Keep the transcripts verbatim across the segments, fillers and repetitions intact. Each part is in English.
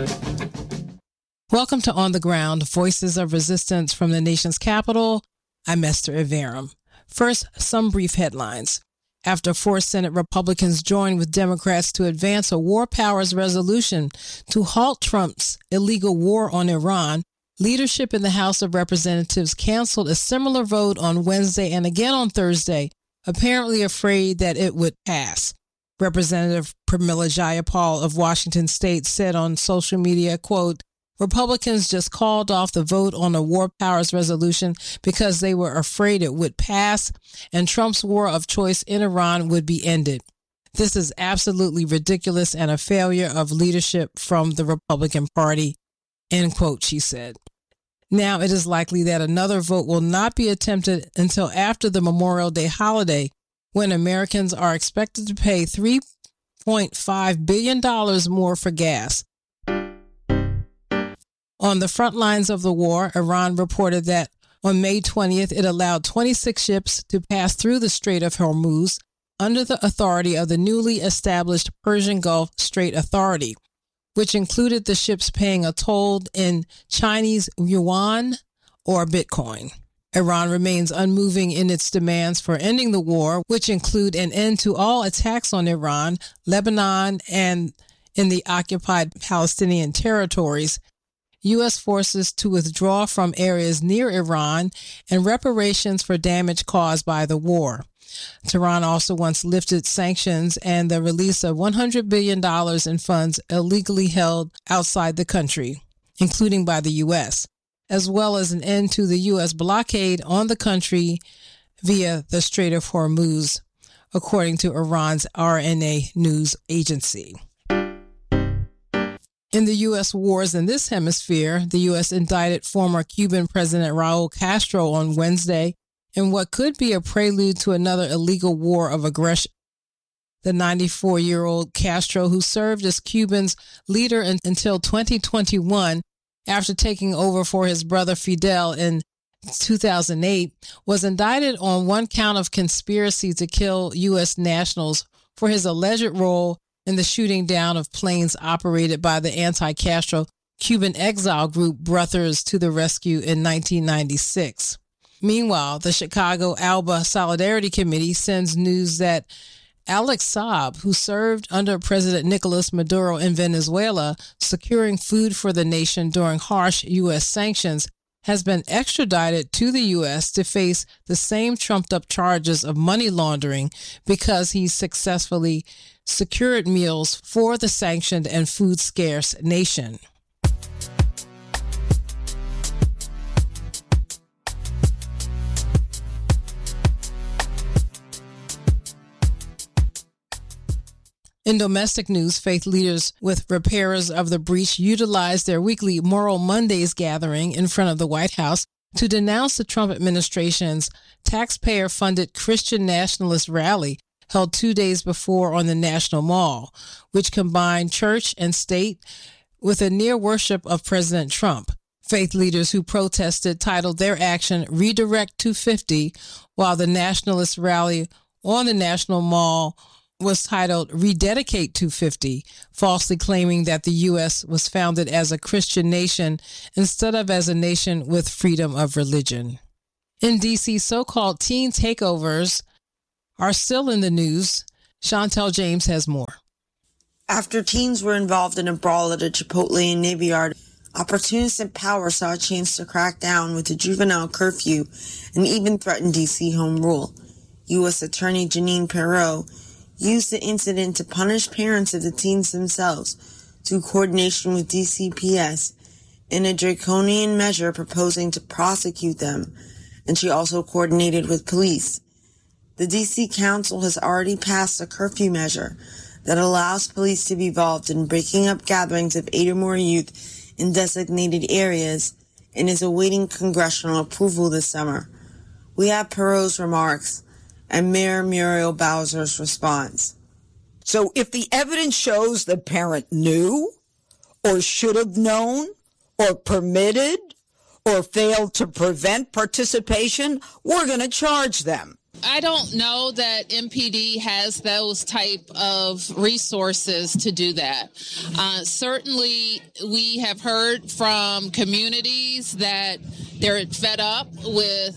Welcome to On the Ground, Voices of Resistance from the nation's capital. I'm Esther Iverem. First, some brief headlines. After four Senate Republicans joined with Democrats to advance a war powers resolution to halt Trump's illegal war on Iran, leadership in the House of Representatives canceled a similar vote on Wednesday and again on Thursday, apparently afraid that it would pass. Representative Pramila Jayapal of Washington State said on social media, quote, Republicans just called off the vote on a war powers resolution because they were afraid it would pass and Trump's war of choice in Iran would be ended. This is absolutely ridiculous and a failure of leadership from the Republican Party, end quote, she said. Now it is likely that another vote will not be attempted until after the Memorial Day holiday, when Americans are expected to pay three point five billion dollars more for gas. On the front lines of the war, Iran reported that on May twentieth, it allowed twenty-six ships to pass through the Strait of Hormuz under the authority of the newly established Persian Gulf Strait Authority, which included the ships paying a toll in Chinese yuan or Bitcoin. Iran remains unmoving in its demands for ending the war, which include an end to all attacks on Iran, Lebanon, and in the occupied Palestinian territories, U S forces to withdraw from areas near Iran, and reparations for damage caused by the war. Tehran also wants lifted sanctions and the release of one hundred billion dollars in funds illegally held outside the country, including by the U S, as well as an end to the U S blockade on the country via the Strait of Hormuz, according to Iran's R N A news agency. In the U S wars in this hemisphere, the U S indicted former Cuban President Raul Castro on Wednesday in what could be a prelude to another illegal war of aggression. The ninety-four-year-old Castro, who served as Cuba's leader in, until twenty twenty-one, after taking over for his brother Fidel in two thousand eight, was indicted on one count of conspiracy to kill U S nationals for his alleged role in the shooting down of planes operated by the anti-Castro Cuban exile group Brothers to the Rescue in nineteen ninety-six. Meanwhile, the Chicago Alba Solidarity Committee sends news that Alex Saab, who served under President Nicolas Maduro in Venezuela, securing food for the nation during harsh U S sanctions, has been extradited to the U S to face the same trumped-up charges of money laundering because he successfully secured meals for the sanctioned and food-scarce nation. In domestic news, faith leaders with repairers of the breach utilized their weekly Moral Mondays gathering in front of the White House to denounce the Trump administration's taxpayer-funded Christian nationalist rally held two days before on the National Mall, which combined church and state with a near worship of President Trump. Faith leaders who protested titled their action Redirect two fifty, while the nationalist rally on the National Mall was titled Rededicate two fifty, falsely claiming that the U S was founded as a Christian nation instead of as a nation with freedom of religion. In D C, so-called teen takeovers are still in the news. Chantel James has more. After teens were involved in a brawl at a Chipotle in Navy Yard, opportunists in power saw a chance to crack down with a juvenile curfew and even threaten D C home rule. U S Attorney Jeanine Pirro used the incident to punish parents of the teens themselves through coordination with D C P S in a draconian measure proposing to prosecute them, and she also coordinated with police. The D C Council has already passed a curfew measure that allows police to be involved in breaking up gatherings of eight or more youth in designated areas and is awaiting congressional approval this summer. We have Pirro's remarks and Mayor Muriel Bowser's response. So if the evidence shows the parent knew or should have known or permitted or failed to prevent participation, we're going to charge them. I don't know that M P D has those type of resources to do that. Uh, certainly, we have heard from communities that they're fed up with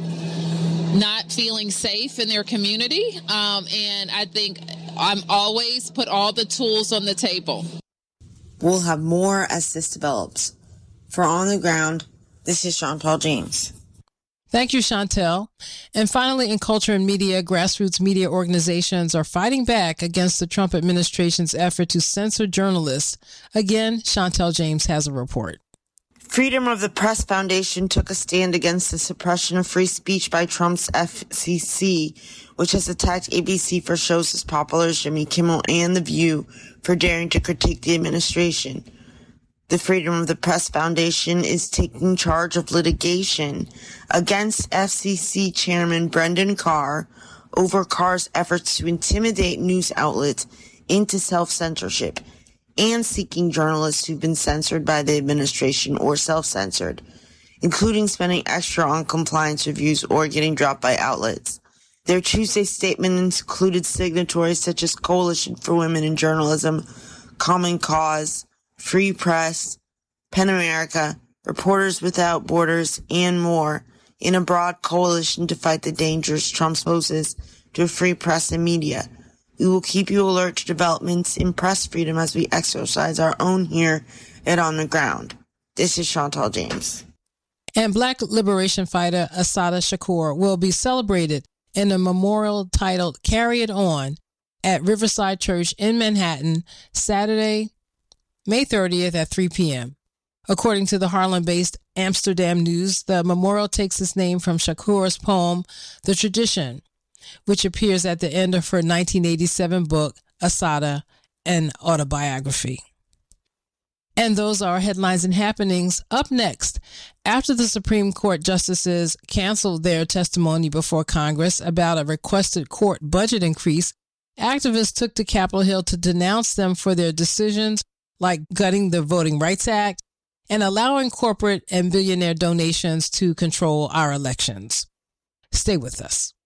not feeling safe in their community. Um, and I think I'm always put all the tools on the table. We'll have more as this develops. For On the Ground, this is Chantal James. Thank you, Chantel. And finally, in culture and media, grassroots media organizations are fighting back against the Trump administration's effort to censor journalists. Again, Chantel James has a report. Freedom of the Press Foundation took a stand against the suppression of free speech by Trump's F C C, which has attacked A B C for shows as popular as Jimmy Kimmel and The View for daring to critique the administration. The Freedom of the Press Foundation is taking charge of litigation against F C C Chairman Brendan Carr over Carr's efforts to intimidate news outlets into self-censorship and seeking journalists who've been censored by the administration or self-censored, including spending extra on compliance reviews or getting dropped by outlets. Their Tuesday statement included signatories such as Coalition for Women in Journalism, Common Cause, Free Press, PEN America, Reporters Without Borders, and more, in a broad coalition to fight the dangers Trump poses to free press and media. We will keep you alert to developments in press freedom as we exercise our own here at On the Ground. This is Chantal James. And Black liberation fighter Assata Shakur will be celebrated in a memorial titled Carry It On at Riverside Church in Manhattan, Saturday, May thirtieth at three p.m. According to the Harlem-based Amsterdam News, the memorial takes its name from Shakur's poem, The Tradition, which appears at the end of her nineteen eighty-seven book, Assata, an Autobiography. And those are headlines and happenings. Up next, after the Supreme Court justices canceled their testimony before Congress about a requested court budget increase, activists took to Capitol Hill to denounce them for their decisions like gutting the Voting Rights Act and allowing corporate and billionaire donations to control our elections. Stay with us.